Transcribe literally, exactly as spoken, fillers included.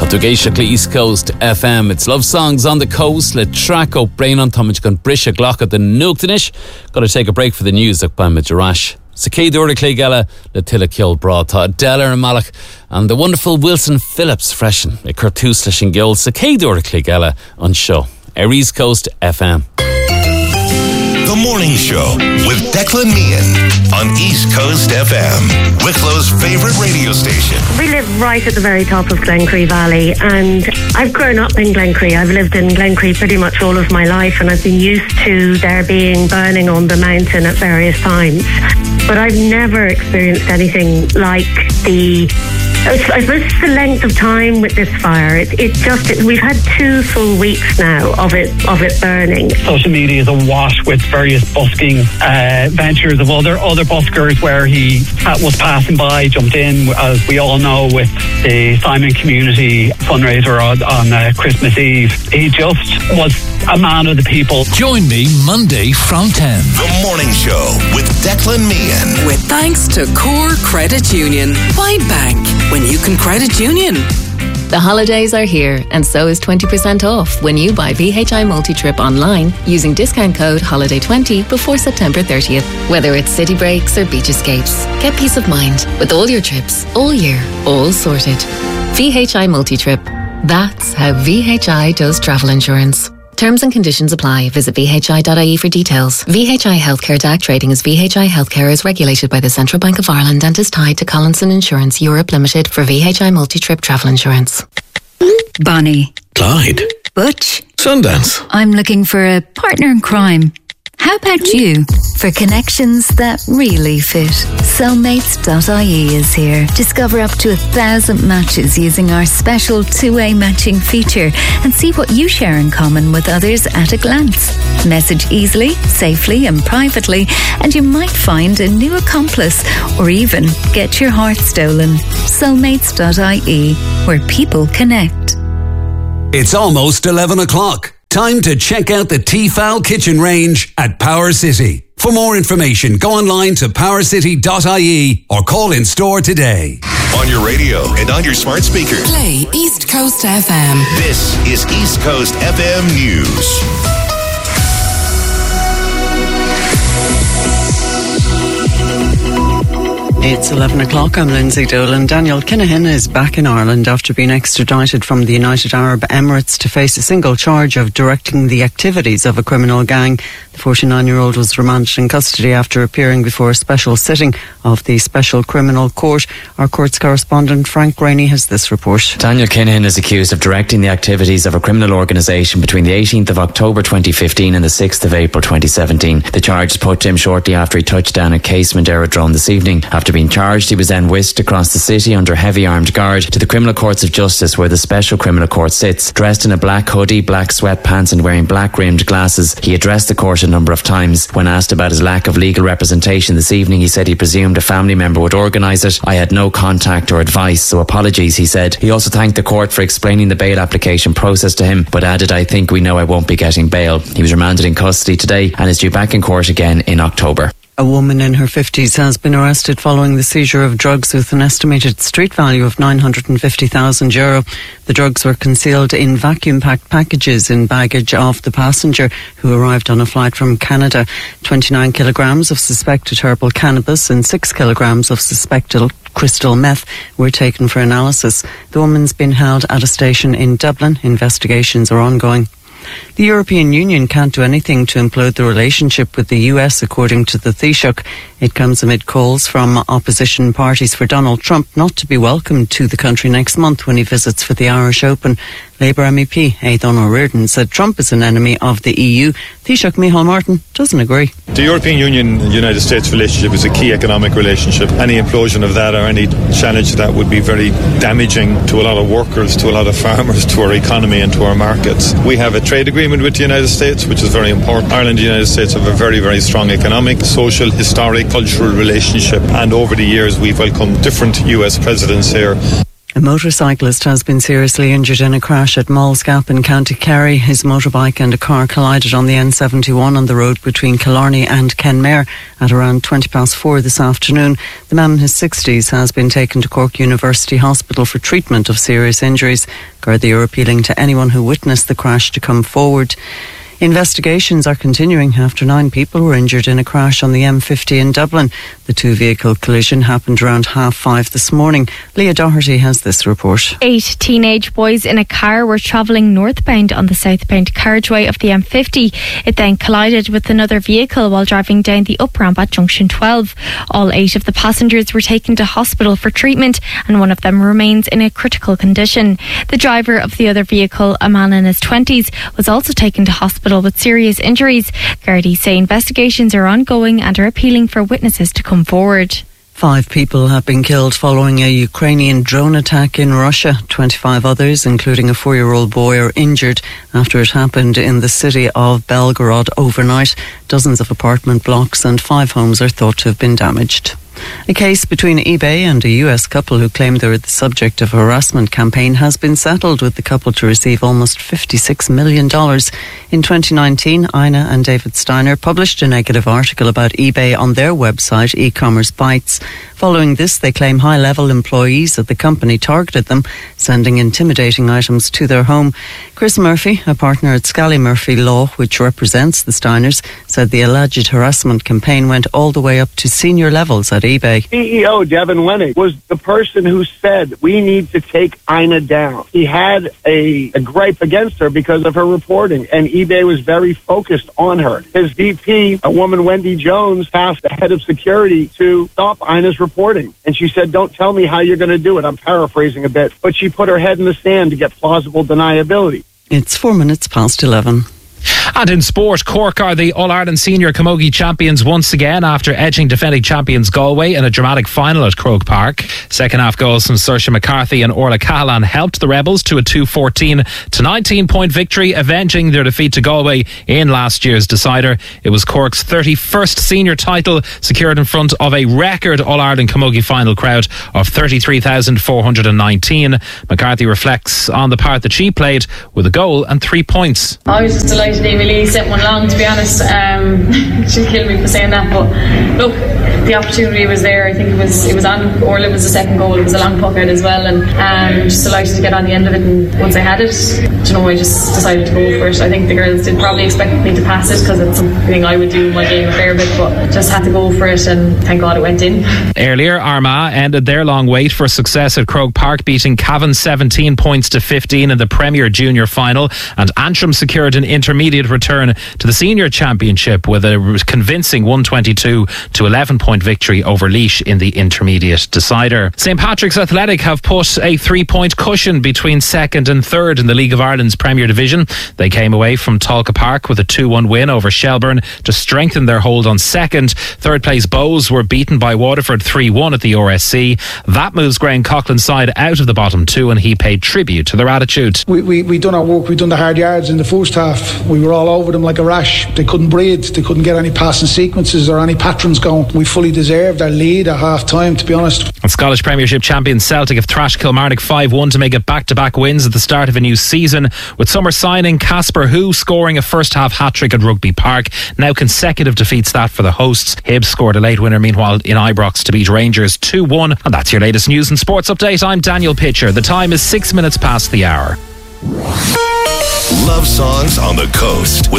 Tugeishakli East Coast F M. It's love songs on the coast. Le track o brain on Tomich gun Brisha Glock at the Nukdinish. Gotta take a break for the news up by Majarash. Sakay Dora Clegella, Le Tilla Kill Broad, Della and Malak, and the wonderful Wilson Phillips freshen. A Curtus Lishing Gill, Sakay Dora Clegella on show. Air East Coast F M. The Morning Show with Declan Meehan on East Coast F M, Wicklow's favourite radio station. We live right at the very top of Glencree Valley, and I've grown up in Glencree. I've lived in Glencree pretty much all of my life, and I've been used to there being burning on the mountain at various times. But I've never experienced anything like the... I suppose it's the length of time with this fire. It, it just it, we've had two full weeks now of it of it burning. Social media is awash with various busking uh, ventures of other other buskers where he was passing by, jumped in, as we all know, with the Simon Community fundraiser on, on uh, Christmas Eve. He just was a man of the people. Join me Monday from ten. The Morning Show with Declan Meehan. With thanks to Core Credit Union. Why bank when you can credit union? The holidays are here, and so is twenty percent off when you buy V H I Multi-Trip online using discount code holiday twenty before September thirtieth. Whether it's city breaks or beach escapes, get peace of mind with all your trips, all year, all sorted. V H I Multi-Trip. That's how V H I does travel insurance. Terms and conditions apply. Visit v h i dot i e for details. V H I Healthcare D A C trading as V H I Healthcare is regulated by the Central Bank of Ireland and is tied to Collinson Insurance Europe Limited for V H I Multi-Trip Travel Insurance. Bonnie. Clyde. Butch. Sundance. I'm looking for a partner in crime. How about you? For connections that really fit, soulmates dot I E is here. Discover up to a thousand matches using our special two-way matching feature and see what you share in common with others at a glance. Message easily, safely and privately, and you might find a new accomplice or even get your heart stolen. soulmates dot I E, where people connect. It's almost eleven o'clock. Time to check out the Tefal kitchen range at Power City. For more information, go online to power city dot I E or call in store today. On your radio and on your smart speaker. Play East Coast F M. This is East Coast F M News. It's eleven o'clock. I'm Lindsay Dolan. Daniel Kinahan is back in Ireland after being extradited from the United Arab Emirates to face a single charge of directing the activities of a criminal gang. The forty-nine-year-old was remanded in custody after appearing before a special sitting of the Special Criminal Court. Our courts correspondent Frank Rainey has this report. Daniel Kinahan is accused of directing the activities of a criminal organisation between the eighteenth of October twenty fifteen and the sixth of April twenty seventeen. The charge was put to him shortly after he touched down at Casement Aerodrome this evening. After being charged, he was then whisked across the city under heavy armed guard to the Criminal Courts of Justice, where the Special Criminal Court sits. Dressed in a black hoodie, black sweatpants and wearing black rimmed glasses, he addressed the court a number of times. When asked about his lack of legal representation this evening, he said he presumed a family member would organise it. I had no contact or advice, so apologies, he said. He also thanked the court for explaining the bail application process to him, but added, I think we know I won't be getting bail. He was remanded in custody today and is due back in court again in October. A woman in her fifties has been arrested following the seizure of drugs with an estimated street value of nine hundred fifty thousand euro. The drugs were concealed in vacuum-packed packages in baggage of the passenger who arrived on a flight from Canada. twenty-nine kilograms of suspected herbal cannabis and six kilograms of suspected crystal meth were taken for analysis. The woman's been held at a station in Dublin. Investigations are ongoing. The European Union can't do anything to implode the relationship with the U S, according to the Taoiseach. It comes amid calls from opposition parties for Donald Trump not to be welcomed to the country next month when he visits for the Irish Open. Labour M E P Aidan O'Riordan said Trump is an enemy of the E U. Taoiseach Micheál Martin doesn't agree. The European Union-United States relationship is a key economic relationship. Any implosion of that or any challenge to that would be very damaging to a lot of workers, to a lot of farmers, to our economy and to our markets. We have a trade agreement with the United States, which is very important. Ireland and the United States have a very, very strong economic, social, historic, cultural relationship, and over the years we've welcomed different U S presidents here. A motorcyclist has been seriously injured in a crash at Malls Gap in County Kerry. His motorbike and a car collided on the N seventy-one on the road between Killarney and Kenmare at around twenty past four this afternoon. The man in his sixties has been taken to Cork University Hospital for treatment of serious injuries. Gardaí are appealing to anyone who witnessed the crash to come forward. Investigations are continuing after nine people were injured in a crash on the M fifty in Dublin. The two-vehicle collision happened around half five this morning. Leah Doherty has this report. Eight teenage boys in a car were travelling northbound on the southbound carriageway of the M fifty. It then collided with another vehicle while driving down the up-ramp at junction twelve. All eight of the passengers were taken to hospital for treatment and one of them remains in a critical condition. The driver of the other vehicle, a man in his twenties, was also taken to hospital with serious injuries. Gardaí say investigations are ongoing and are appealing for witnesses to come forward. Five people have been killed following a Ukrainian drone attack in Russia. twenty-five others, including a four-year-old boy, are injured after it happened in the city of Belgorod overnight. Dozens of apartment blocks and five homes are thought to have been damaged. A case between eBay and a U S couple who claimed they were the subject of a harassment campaign has been settled, with the couple to receive almost fifty-six million dollars. In twenty nineteen, Ina and David Steiner published a negative article about eBay on their website, E-Commerce Bytes. Following this, they claim high-level employees at the company targeted them, sending intimidating items to their home. Chris Murphy, a partner at Scally Murphy Law, which represents the Steiners, said the alleged harassment campaign went all the way up to senior levels at eBay. C E O Devin Wenig was the person who said, we need to take Ina down. He had a, a gripe against her because of her reporting, and eBay was very focused on her. His V P, a woman, Wendy Jones, asked the head of security to stop Ina's reporting. And she said, don't tell me how you're going to do it. I'm paraphrasing a bit. But she put her head in the sand to get plausible deniability. It's four minutes past eleven. And in sport, Cork are the All-Ireland Senior Camogie champions once again after edging defending champions Galway in a dramatic final at Croke Park. Second half goals from Saoirse McCarthy and Orla Cahalane helped the Rebels to a two fourteen to nineteen point victory, avenging their defeat to Galway in last year's decider. It was Cork's thirty-first senior title, secured in front of a record All-Ireland Camogie final crowd of thirty-three thousand four hundred nineteen. McCarthy reflects on the part that she played with a goal and three points. I was just delighted Amy Lee sent one long, to be honest. Um, she'll kill me for saying that, but look, the opportunity was there. I think it was it was on Orla. Was the second goal. It was a long puck out as well, and um, just delighted to get on the end of it. And once I had it, you know, I just decided to go for it. I think the girls did probably expect me to pass it because it's something I would do in my game a fair bit, but just had to go for it, and thank God it went in. Earlier, Armagh ended their long wait for success at Croke Park, beating Cavan seventeen points to fifteen in the Premier Junior final, and Antrim secured an intermediate return to the Senior Championship with a convincing one twenty-two to eleven point victory over Laois in the intermediate decider. St Patrick's Athletic have put a three point cushion between second and third in the League of Ireland's Premier Division. They came away from Tolka Park with a two one win over Shelbourne to strengthen their hold on second. Third place Bows were beaten by Waterford three one at the R S C. That moves Graham Coughlin's side out of the bottom two, and he paid tribute to their attitude. We we we done our work. We done the hard yards in the first half. We were all over them like a rash. They couldn't breathe. They couldn't get any passing sequences or any patterns going. We fully deserved our lead at half time, to be honest. And Scottish Premiership champions Celtic have thrashed Kilmarnock five one to make it back-to-back wins at the start of a new season, with summer signing Casper Hu scoring a first half hat-trick at Rugby Park. Now consecutive defeats that for the hosts. Hibs scored a late winner meanwhile in Ibrox to beat Rangers two one. And that's your latest news and sports update. I'm Daniel Pitcher. The time is six minutes past the hour. Love songs on the coast with